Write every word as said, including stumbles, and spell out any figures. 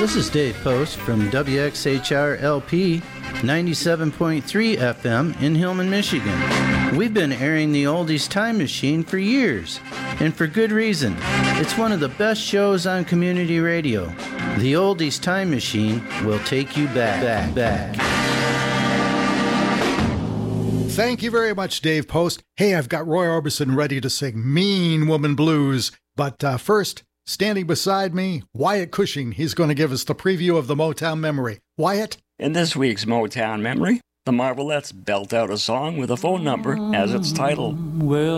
This is Dave Post from W X H R L P ninety-seven point three F M in Hillman, Michigan. We've been airing the Oldies Time Machine for years, and for good reason. It's one of the best shows on community radio. The Oldies Time Machine will take you back, back, back. Thank you very much, Dave Post. Hey, I've got Roy Orbison ready to sing Mean Woman Blues. But uh, first, standing beside me, Wyatt Cushing. He's going to give us the preview of the Motown Memory. Wyatt? In this week's Motown Memory, the Marvelettes belt out a song with a phone number as its title. Well,